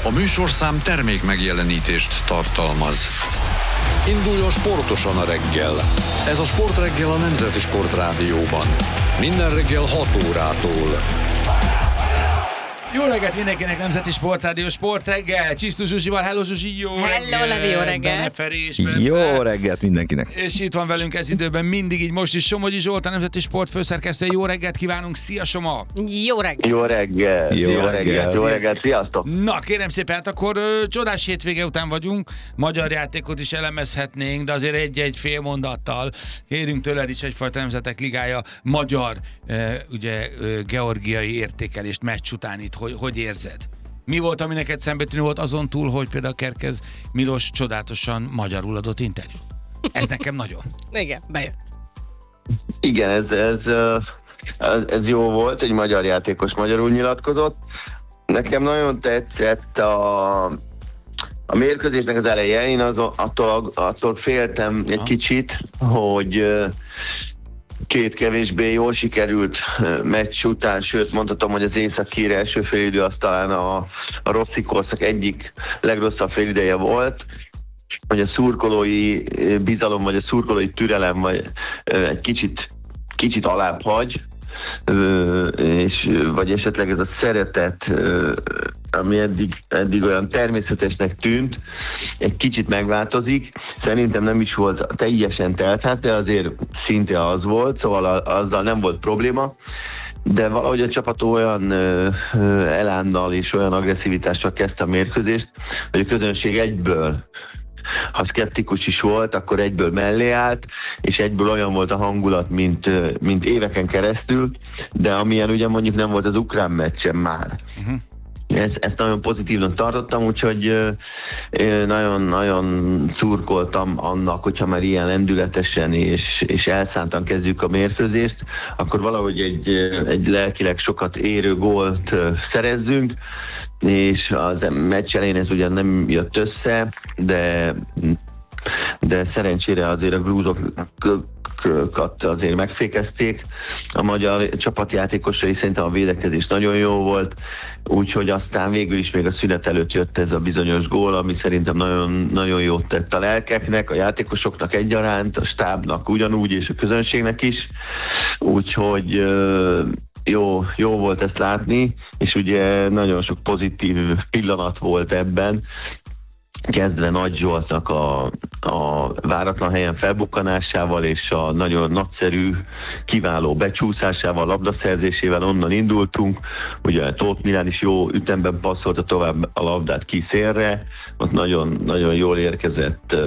A műsorszám termék megjelenítést tartalmaz. Induljon sportosan a reggel. Ez a Sportreggel a Nemzeti Sportrádióban. Minden reggel 6 órától. Jó reggelt mindenkinek, Nemzeti Sportrádió Sportreggel. Csisztú Zsuzsival, hello Zsuzsi, jó hello, Levi, jó reggelt. Bene Feri is, persze. Jó reggelt mindenkinek. És itt van velünk ez időben mindig, így most is Somogyi Zsolt, a Nemzeti Sport főszerkesztője. Jó reggelt kívánunk, szia Soma! Jó reggelt! Jó reggelt! Jó Jó reggelt. Jó reggelt, sziasztok! Na, kérem szépen, hát akkor csodás hétvége után vagyunk, magyar játékot is elemezhetnénk, de azért egy-egy fél mondattal kérünk tőled is egyfajta Nemzetek Ligája magyar, georgiai értékelést meccs után itt, hogy érzed? Mi volt, ami neked szembetűnő volt azon túl, hogy például Kerkez Milos csodálatosan magyarul adott interjú? Ez nekem nagyon. Igen, bejött. Igen, ez jó volt, egy magyar játékos magyarul nyilatkozott. Nekem nagyon tetszett a mérkőzésnek az eleje, én attól féltem egy kicsit, hogy két kevésbé jól sikerült meccs után, sőt mondhatom, hogy az észak-ír első félidő az talán a rossz korszak egyik legrosszabb félideje volt, hogy a szurkolói bizalom, vagy a szurkolói türelem vagy egy kicsit alább hagy, vagy esetleg ez a szeretet, ami eddig olyan természetesnek tűnt, egy kicsit megváltozik. Szerintem nem is volt teljesen teltház, de azért szinte az volt, szóval azzal nem volt probléma. De valahogy a csapat olyan elánnal és olyan agresszivitással kezdte a mérkőzést, hogy a közönség egyből, ha szkeptikus is volt, akkor egyből mellé állt, és egyből olyan volt a hangulat, mint éveken keresztül, de amilyen ugye mondjuk nem volt az ukrán meccsen már. Ezt nagyon pozitívnak tartottam, úgyhogy nagyon szurkoltam annak, hogyha már ilyen lendületesen és elszántan kezdjük a mérkőzést, akkor valahogy egy lelkileg sokat érő gólt szerezzünk, és az meccs elején ez ugyan nem jött össze, de szerencsére azért a grúzokat azért megfékezték. A magyar csapatjátékosai, szerintem a védekezés nagyon jó volt, úgyhogy aztán végül is még a szünet előtt jött ez a bizonyos gól, ami szerintem nagyon, nagyon jót tett a lelkeknek, a játékosoknak egyaránt, a stábnak ugyanúgy, és a közönségnek is. Úgyhogy jó volt ezt látni, és ugye nagyon sok pozitív pillanat volt ebben, kezdve Nagy Zsoltnak a váratlan helyen felbukkanásával és a nagyon nagyszerű, kiváló becsúszásával, labdaszerzésével onnan indultunk. Ugye Tóth Milán is jó ütemben passzolta tovább a labdát ki szélre, ott nagyon, nagyon jól érkezett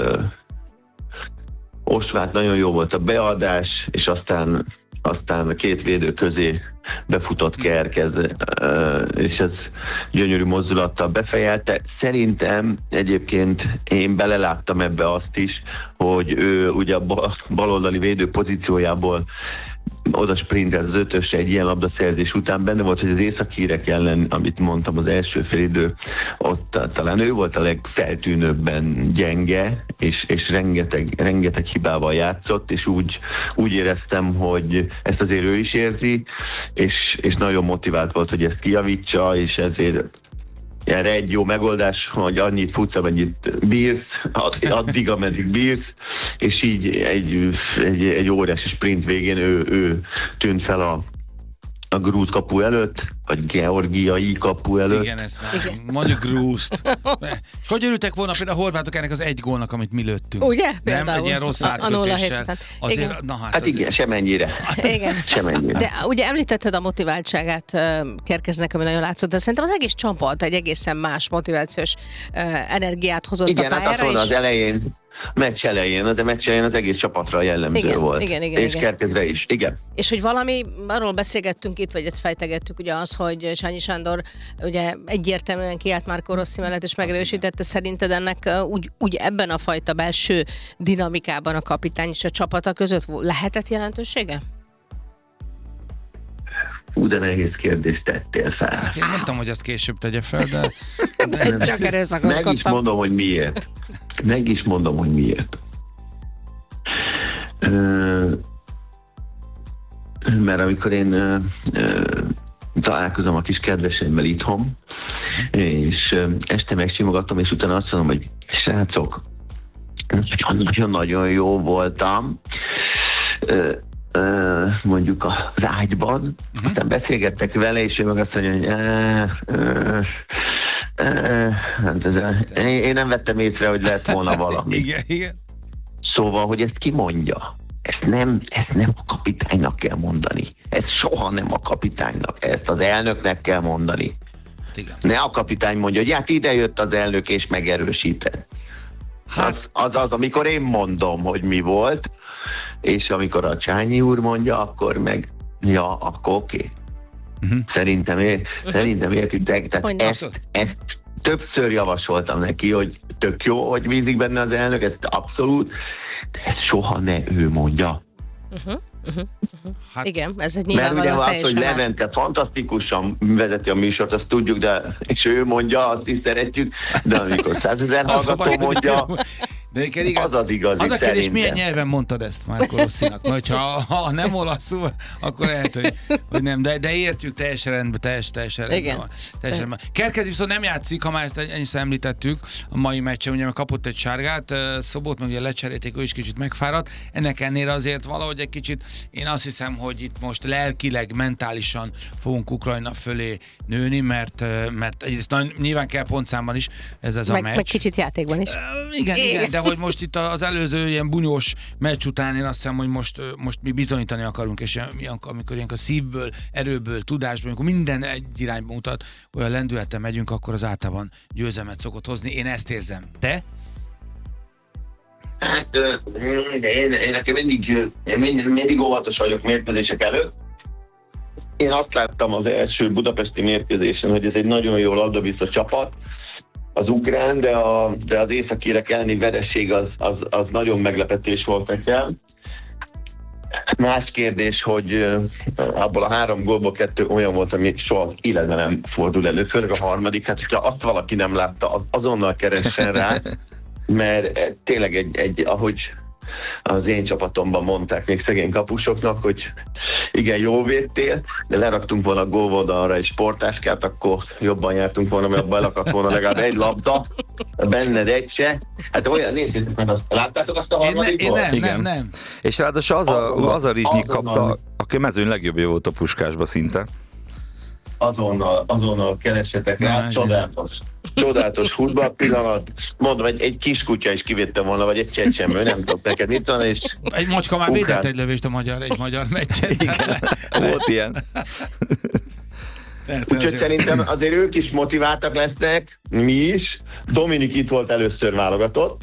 Osvát, nagyon jó volt a beadás, és aztán a két védő közé befutott Kerkez, és ez gyönyörű mozdulattal befejelte. Szerintem egyébként én beleláttam ebbe azt is, hogy ő ugye a baloldali védő pozíciójából oda sprintelt az ötösre egy ilyen labdaszerzés után, benne volt, hogy az északírek ellen, amit mondtam, az első félidő, ott talán ő volt a legfeltűnőbben gyenge, és rengeteg hibával játszott, és úgy éreztem, hogy ezt azért ő is érzi, és nagyon motivált volt, hogy ezt kijavítsa, és ezért erre egy jó megoldás, hogy annyit futsz, amennyit bírsz, addig, ameddig bírsz, és így egy óriási sprint végén ő tűnt fel a grúz kapu előtt, vagy georgiai kapu előtt. Igen, ezt már mondjuk grúzt. Hogy örültek volna például a horvátok ennek az egy gólnak, amit mi lőttünk? Ugye? Nem, egy ilyen rossz átkötéssel. Azért, hát igen, semennyire. Igen. De ugye említetted a motiváltságát Kerkeznek, ami nagyon látszott, de szerintem az egész csapat egy egészen más motivációs energiát hozott igen, a pályára. Igen, hát az elején, meccs elején az egész csapatra jellemző volt. És Kerkezre is, igen. És hogy valami, arról beszélgettünk itt, vagy ezt fejtegettük, ugye az, hogy Csányi Sándor ugye egyértelműen kiállt Marco Rossi mellett, és megerősítette, szerinted ennek úgy ebben a fajta belső dinamikában a kapitány és a csapata között lehetett jelentősége? De nehéz kérdést tettél fel. Hát én mondtam, hogy azt később tegye fel, de csak erőszakoskodtam. Meg is mondom, hogy miért. Mert amikor én találkozom a kis kedveseimmel itthon, és este megsimogatom, és utána azt mondom, hogy srácok, nagyon-nagyon jó voltam, mondjuk az ágyban, aztán beszélgettek vele, és ő meg azt mondja, hogy én nem vettem észre, hogy lett volna valami. Igen. Szóval, hogy ezt ki mondja? Ezt nem a kapitánynak kell mondani. Ez soha nem a kapitánynak. Ezt az elnöknek kell mondani. Igen. Ne a kapitány mondja, hogy hát ide jött az elnök és megerősített. Az, amikor én mondom, hogy mi volt, és amikor a Csányi úr mondja, akkor meg, akkor oké. Szerintem értitek. Tehát ezt többször javasoltam neki, hogy tök jó, hogy bízik benne az elnök, ezt abszolút, de ezt soha ne ő mondja. Hát, igen, ez egy nyilvánvalóan teljesen. Mert ugye az, hogy Levente fantasztikusan vezeti a műsort, azt tudjuk, de és ő mondja, azt is szeretjük, de amikor 100 000 hallgató mondja, de igaz, az igazi. Az a kérdés, milyen nyelven mondtad ezt Marco Rossinak? Mert ha nem olaszul, akkor lehet, hogy nem. De értjük, teljesen rendben, teljesen rendben. Kerkez viszont nem játszik, ha már ezt ennyiszer említettük a mai meccsen, ugye kapott egy sárgát, Szobot meg ugye lecserélték, ő is kicsit megfáradt. Ennek ennél azért valahogy egy kicsit, én azt hiszem, hogy itt most lelkileg, mentálisan fogunk Ukrajna fölé nőni, mert egyrészt nyilván kell pontszámban is ez a meccs. Meg kicsit játékban is. Igen, de hogy most itt az előző ilyen bunyós meccs után én azt hiszem, hogy most mi bizonyítani akarunk, és amikor ilyenkor szívből, erőből, tudásból, amikor minden egy irányba mutat, olyan lendülettel megyünk, akkor az általában győzelmet szokott hozni. Én ezt érzem. Te? Hát én nekem mindig óvatos vagyok mérkőzések előtt. Én azt láttam az első budapesti mérkőzésen, hogy ez egy nagyon jó labdabiztos csapat, az ukrán, de az északírek elleni vereség az nagyon meglepetés volt nekem. Más kérdés, hogy abból a 3 gólból 2 olyan volt, ami soha életben nem fordul elő, főleg a harmadik, hát hogyha azt valaki nem látta, azonnal keressen rá, mert tényleg ahogy az én csapatomban mondták még szegény kapusoknak, hogy igen, jó védtél, de leraktunk volna a gólvoldalra egy sportáskát, akkor jobban jártunk volna, mert belakadt volna legalább egy labda, benned egy se. Hát olyan nézzétek meg azt. Láttátok azt a harmadikot? Nem. És ráadásul az a Rizsnyik kapta, aki a mezőny legjobbja volt a Puskásba szinte. Azonnal keressetek rá, csodálatos futballpillanat. Mondom, egy kis kutya is kivédtem volna, vagy egy csecsemő, nem tudok neked mit van, és... Egy macska már védett egy lövést egy magyar meccsen. Igen, volt ilyen. Úgyhogy szerintem azért ők is motiváltak lesznek, mi is. Dominik itt volt először válogatott.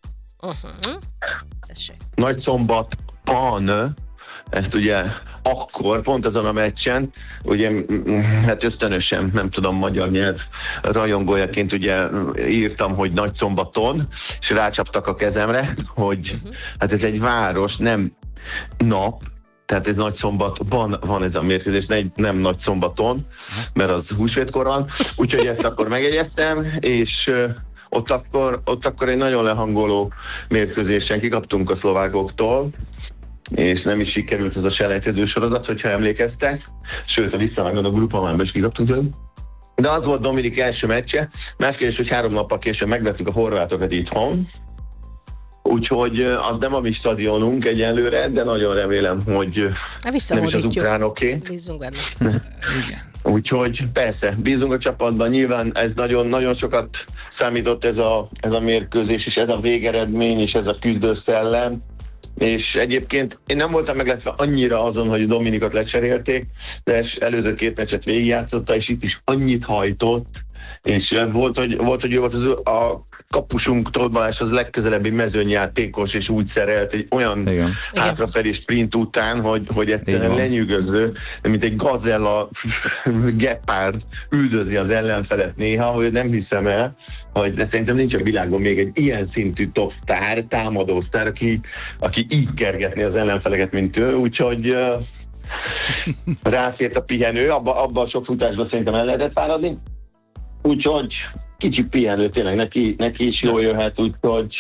Nagyszombatban, ezt ugye akkor, pont azon a meccsen, ugye, hát ösztönösen, nem tudom, magyar nyelv rajongójaként ugye írtam, hogy Nagyszombaton, és rácsaptak a kezemre, hogy hát ez egy város, nem nap, tehát ez Nagyszombatban van ez a mérkőzés, nem Nagyszombaton, mert az húsvétkor van, úgyhogy ezt akkor megjegyeztem, és ott akkor egy nagyon lehangoló mérkőzésen kikaptunk a szlovákoktól, és nem is sikerült ez a selejtező sorozat, hogyha emlékeztek, sőt, a visszavágod a grupamánba is kikaptunk tőlünk. De az volt Dominik első meccse, más kérdés, hogy 3 nappal később megvettük a horvátokat itthon, úgyhogy az nem a mi stadionunk egyelőre, de nagyon remélem, hogy nem is az ukránoké. Bízunk benne. Úgyhogy persze, bízunk a csapatban, nyilván ez nagyon sokat számított ez a mérkőzés, és ez a végeredmény, és ez a küzdőszellem. És egyébként én nem voltam meglepve annyira azon, hogy Dominikot lecserélték, de előző 2 meccset végigjátszotta, és itt is annyit hajtott, és volt, hogy ő volt a kapusunk, Tóth Balázs az legközelebbi mezőnyjátékos, és úgy szerelt egy olyan hátrafelé sprint után, hogy egyszerűen lenyűgöző, mint egy gazella, gepárd üldözi az ellenfelet néha, hogy nem hiszem el, de szerintem nincs a világon még egy ilyen szintű top sztár, támadó sztár, aki így kergetni az ellenfeleket, mint ő, úgyhogy rászért a pihenő, abban a sok futásban szerintem el lehetett fáradni, úgyhogy kicsi pihenő tényleg neki is jól jöhet, úgyhogy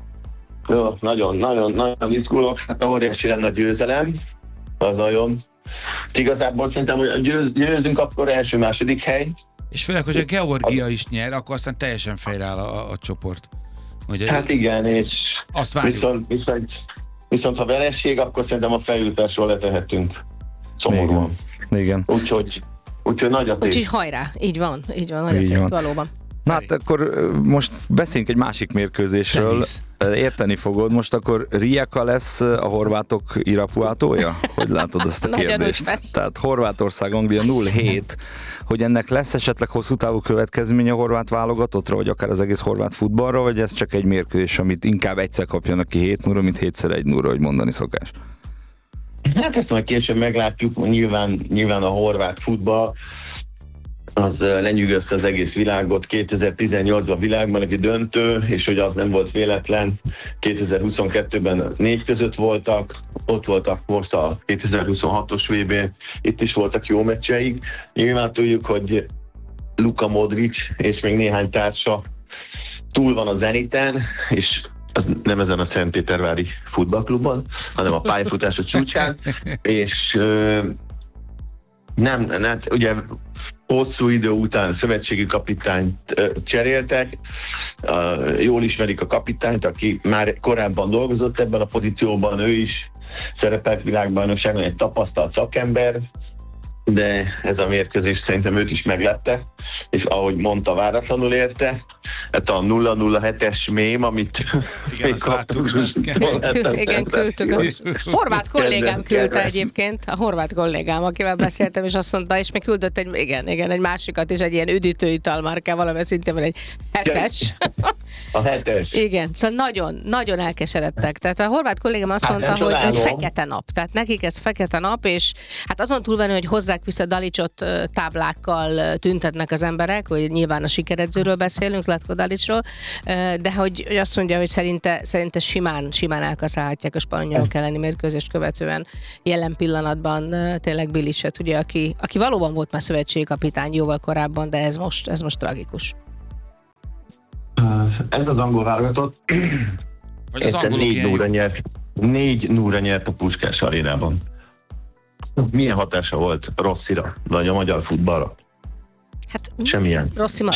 nagyon izgulok, hát a óriási lenne a győzelem, az nagyon. Igazából szerintem, hogy győzünk, akkor első-második hely, És főleg, hogy a Georgia is nyer, akkor aztán teljesen fejreáll a csoport. Ugye? Hát igen, és azt várjuk. Viszont ha vereség, akkor szerintem a felültásról letehetünk. Szomorúan. Igen. Úgyhogy nagy a tét. Úgyhogy hajrá, így van, nagy a tét, valóban. Na hát akkor most beszéljünk egy másik mérkőzésről. Tenisz. Érteni fogod, most akkor Rijeka lesz a horvátok Irapuátója? Hogy látod ezt a kérdést? Tehát Horvátország, Anglia 0-7, hogy ennek lesz esetleg hosszú távú következménye a horvát válogatottra, vagy akár az egész horvát futballra, vagy ez csak egy mérkőzés, amit inkább egyszer kapjanak ki 7-0, mint 7x1-0, hogy mondani szokás? Hát ezt majd később meglátjuk, nyilván a horvát futball az lenyűgözte az egész világot. 2018-ban világban egy döntő, és hogy az nem volt véletlen. 2022-ben 4 között voltak, ott voltak most a 2026-os VB, itt is voltak jó meccseik. Nyilván tudjuk, hogy Luka Modric és még néhány társa túl van a Zeniten, és az nem ezen a Szentpétervári futballklubban, hanem a pályafutása csúcsán, és nem, ugye hosszú idő után szövetségi kapitányt cseréltek, jól ismerik a kapitányt, aki már korábban dolgozott ebben a pozícióban, ő is szerepelt világbajnokságon, egy tapasztalt szakember, de ez a mérkőzés szerintem őt is meglepte, és ahogy mondta, váratlanul érte. Hát a 007-es mém, amit igen, azt láttuk. Igen, küldtük. A horvát kollégám küldte egyébként, a horvát kollégám, akivel beszéltem, és azt mondta, és még küldött egy másikat is, egy ilyen üdítőital márkával, valami szintén van egy 7-es. A 7-es. Igen, szóval nagyon elkeseredtek. Tehát a horvát kollégám azt mondta, hogy fekete nap. Tehát nekik ez fekete nap, és hát azon túl van, hogy hozzák vissza Dalicsot táblákkal tüntetnek az emberek, hogy nyilván a sikeredzőről beszélünk, Zlatko Dalicsról, de hogy azt mondja, hogy szerinte simán elkaszálhatják a spanyolok elleni mérkőzést követően jelen pillanatban tényleg Bilicset, ugye, aki valóban volt már szövetségkapitány jóval korábban, de ez most tragikus. Ez az angol válogatott. Vagy az angolok 4-0-ra nyert a Puskás arénában. Milyen hatása volt Rosszira, vagy a magyar futballra? Hát, Semmilyen.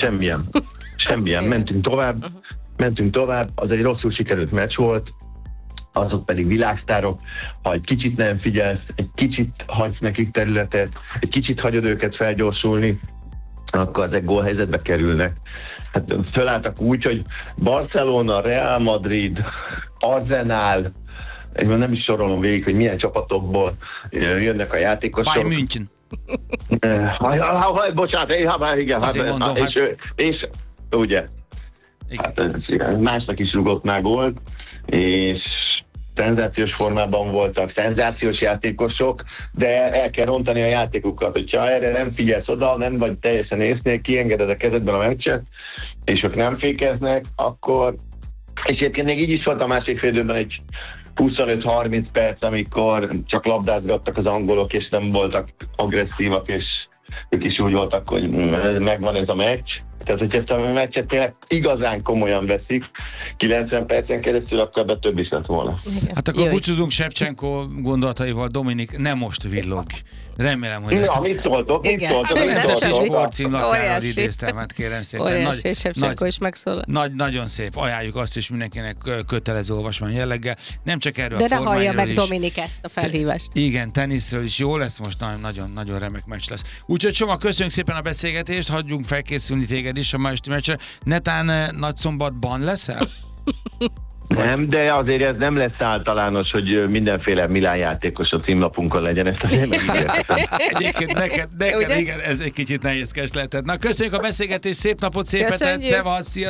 Mentünk tovább, az egy rosszul sikerült meccs volt, azok pedig világsztárok. Ha egy kicsit nem figyelsz, egy kicsit hagysz nekik területet, egy kicsit hagyod őket felgyorsulni, akkor ezek gólhelyzetbe kerülnek. Hát fölálltak úgy, hogy Barcelona, Real Madrid, Arsenal, nem is sorolom végig, hogy milyen csapatokból jönnek a játékosok. Bayern München. Bocsánat, igen. És ugye, hát, másnak is rúgott már gólt, és szenzációs formában voltak, szenzációs játékosok, de el kell rontani a játékukat. Hogyha erre nem figyelsz oda, nem vagy teljesen észnél, kiengeded a kezedben a meccset, és ők nem fékeznek, akkor... És egyébként még így is volt a másik fél időben egy 25-30 perc, amikor csak labdázgattak az angolok, és nem voltak agresszívak, és ők is úgy voltak, hogy megvan ez a meccs. Tehát, hogy ezt a meccset tényleg igazán komolyan veszik, 90 percen keresztül, akkor ebben több is lett volna. Hát akkor búcsúzunk Shevchenko gondolataival, Dominik, nem most villog. Remélem, hogy... Ja, mit szóltok? Sportcímlapjáról idéztem, hát kérem szépen. Óriási, és Shevchenko is megszólal. Nagyon szép, ajánljuk azt is mindenkinek kötelező olvasmány jelleggel. Nem csak erről de a formányról is. De ne hallja meg Dominik ezt a felhívást. Igen, teniszről is jó lesz, most nagyon remek meccs lesz. Úgyhogy Csoma, köszönjük szépen a beszélgetést, hagyjunk felkészülni téged is a ma esti meccsre. Netán Nagyszombatban leszel? Nem, de azért ez nem lesz általános, hogy mindenféle Milán játékos a címlapunkon legyen. Ezt azért megígérhetem. Egyébként neked igen, ez egy kicsit nehézkes lehetett. Na, köszönjük a beszélgetést, szép napot, szép hetet, szevasz, szia.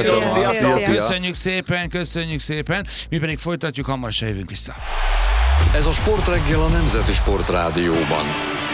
Köszönjük szépen. Mi pedig folytatjuk, hamarosan jövünk vissza. Ez a Sportreggel a Nemzeti Sport Rádióban.